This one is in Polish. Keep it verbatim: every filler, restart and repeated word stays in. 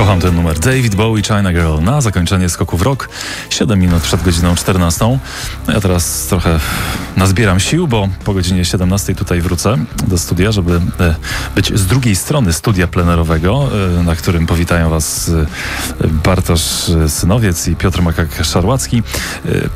Kocham ten numer. David Bowie, China Girl. Na zakończenie skoku w rok. siedem minut przed godziną czternastą. No ja teraz trochę nazbieram sił, bo po godzinie siedemnastej tutaj wrócę do studia, żeby być z drugiej strony studia plenerowego, na którym powitają Was Bartosz Synowiec i Piotr Makak-Szarłacki.